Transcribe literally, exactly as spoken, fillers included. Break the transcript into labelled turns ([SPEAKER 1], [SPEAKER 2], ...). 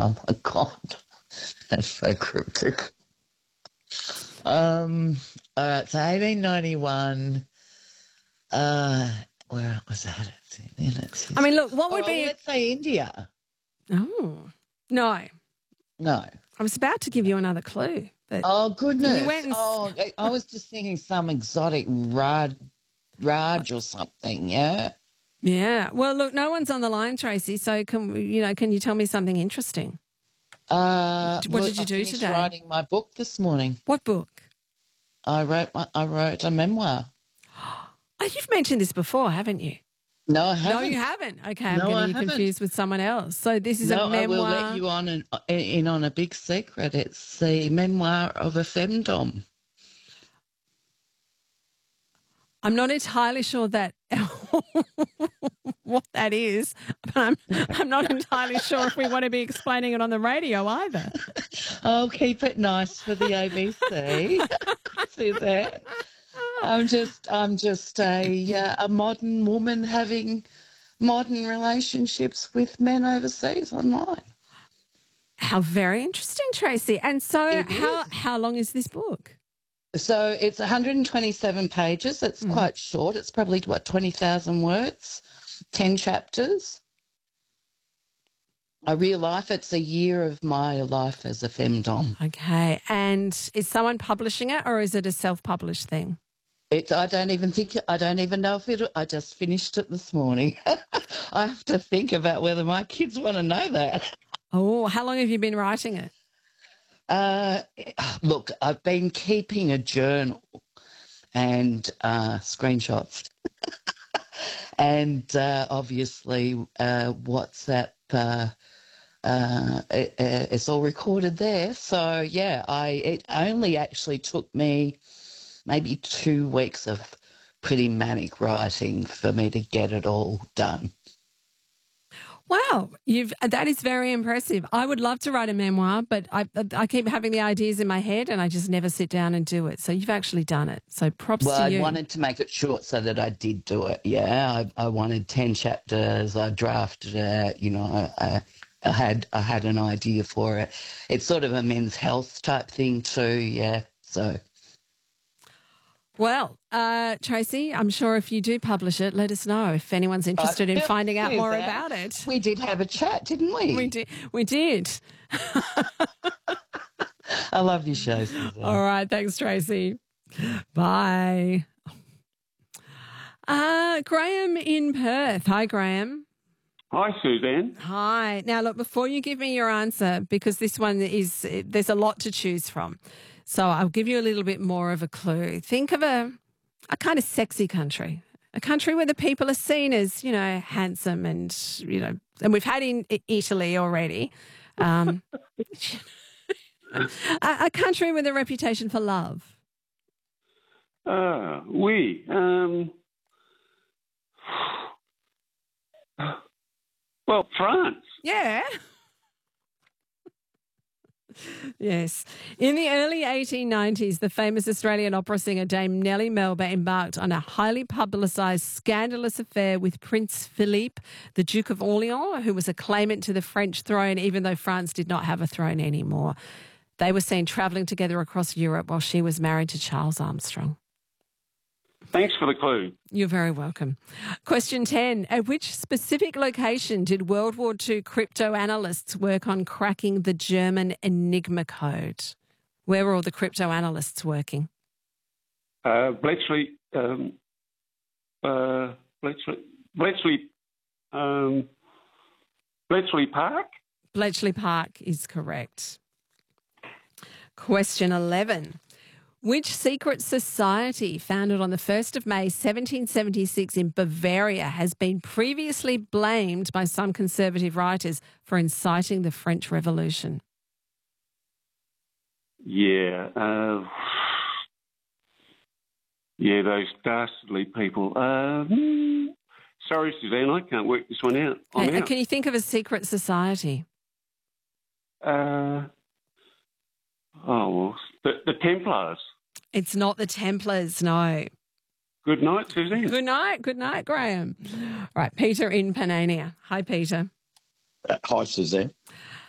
[SPEAKER 1] Oh, my God. That's so cryptic. Um, all right, so eighteen ninety-one, uh, where was that?
[SPEAKER 2] I mean, look, what would
[SPEAKER 1] oh,
[SPEAKER 2] be...
[SPEAKER 1] let's say India.
[SPEAKER 2] Oh, no.
[SPEAKER 1] No.
[SPEAKER 2] I was about to give you another clue. But
[SPEAKER 1] Oh, goodness.
[SPEAKER 2] You went and...
[SPEAKER 1] Oh, I, I was just thinking some exotic Raj, Raj or something, yeah?
[SPEAKER 2] Yeah. Well, look, no one's on the line, Tracy, so can you know, can you tell me something interesting?
[SPEAKER 1] Uh,
[SPEAKER 2] What
[SPEAKER 1] well,
[SPEAKER 2] did you
[SPEAKER 1] I
[SPEAKER 2] do
[SPEAKER 1] finished
[SPEAKER 2] today?
[SPEAKER 1] writing my book this morning.
[SPEAKER 2] What book?
[SPEAKER 1] I wrote my, I wrote a memoir.
[SPEAKER 2] Oh, you've mentioned this before, haven't you?
[SPEAKER 1] No, I haven't.
[SPEAKER 2] No, you haven't. Okay, I'm
[SPEAKER 1] No, I
[SPEAKER 2] getting you
[SPEAKER 1] haven't.
[SPEAKER 2] confused with someone else. So this is
[SPEAKER 1] no,
[SPEAKER 2] a memoir.
[SPEAKER 1] I will let you on an, in on a big secret. It's the memoir of a femdom.
[SPEAKER 2] I'm not entirely sure that what that is, but I'm I'm not entirely sure if we want to be explaining it on the radio either.
[SPEAKER 1] I'll keep it nice for the A B C. See that? I'm just I'm just a uh, a modern woman having modern relationships with men overseas online.
[SPEAKER 2] How very interesting, Tracy. And so
[SPEAKER 1] It
[SPEAKER 2] how
[SPEAKER 1] is.
[SPEAKER 2] how long is this book?
[SPEAKER 1] So it's one hundred twenty-seven pages. It's
[SPEAKER 2] Mm.
[SPEAKER 1] quite short. It's probably, what, twenty thousand words, ten chapters. A real life. It's a year of my life as a femdom.
[SPEAKER 2] Okay. And is someone publishing it or is it a self-published thing?
[SPEAKER 1] It, I don't even think, I don't even know if it, I just finished it this morning. I have to think about whether my kids want to know that.
[SPEAKER 2] Oh, how long have you been writing it?
[SPEAKER 1] Uh, look, I've been keeping a journal and uh, screenshots. and uh, obviously uh, WhatsApp, uh, uh, it, it's all recorded there. So, yeah, I it only actually took me maybe two weeks of pretty manic writing for me to get it all done.
[SPEAKER 2] Wow, you've that is very impressive. I would love to write a memoir, but I I keep having the ideas in my head and I just never sit down and do it. So you've actually done it. So props
[SPEAKER 1] well,
[SPEAKER 2] to
[SPEAKER 1] I
[SPEAKER 2] you.
[SPEAKER 1] I wanted to make it short so that I did do it. Yeah, I, I wanted ten chapters. I drafted it. You know, I, I had I had an idea for it. It's sort of a men's health type thing too. Yeah, so.
[SPEAKER 2] Well, uh, Tracy, I'm sure if you do publish it, let us know if anyone's interested in finding out more
[SPEAKER 1] that.
[SPEAKER 2] about it.
[SPEAKER 1] We did have a chat, didn't we?
[SPEAKER 2] We did. We did.
[SPEAKER 1] I love your show, Suzanne.
[SPEAKER 2] All right. Thanks, Tracy. Bye. Uh, Graham in Perth. Hi, Graham.
[SPEAKER 3] Hi, Suzanne.
[SPEAKER 2] Hi. Now, look, before you give me your answer, because this one is, there's a lot to choose from. So I'll give you a little bit more of a clue. Think of a, a kind of sexy country, a country where the people are seen as, you know, handsome and, you know, and we've had in Italy already. Um, a, a country with a reputation for love.
[SPEAKER 3] Ah, uh, oui. Um, well, France.
[SPEAKER 2] Yeah. Yes. In the early eighteen nineties, the famous Australian opera singer Dame Nellie Melba embarked on a highly publicised, scandalous affair with Prince Philippe, the Duke of Orleans, who was a claimant to the French throne, even though France did not have a throne anymore. They were seen travelling together across Europe while she was married to Charles Armstrong.
[SPEAKER 3] Thanks for the clue.
[SPEAKER 2] You're very welcome. Question ten. At which specific location did World War Two crypto analysts work on cracking the German Enigma code? Where were all the crypto analysts working?
[SPEAKER 3] Uh, Bletchley, um, uh, Bletchley, Bletchley, um, Bletchley Park?
[SPEAKER 2] Bletchley Park is correct. Question eleven. Which secret society, founded on the first of May seventeen seventy-six in Bavaria, has been previously blamed by some conservative writers for inciting the French Revolution?
[SPEAKER 3] Yeah. Uh, yeah, those dastardly people. Uh, hmm, sorry, Suzanne, I can't work this one out. I'm
[SPEAKER 2] Hey,
[SPEAKER 3] out.
[SPEAKER 2] can you think of a secret society?
[SPEAKER 3] Uh, oh, well, the, the Templars.
[SPEAKER 2] It's not the Templars, no.
[SPEAKER 3] Good night, Suzanne.
[SPEAKER 2] Good night. Good night, Graham. All right, Peter in Panania. Hi, Peter.
[SPEAKER 4] Uh, hi, Suzanne.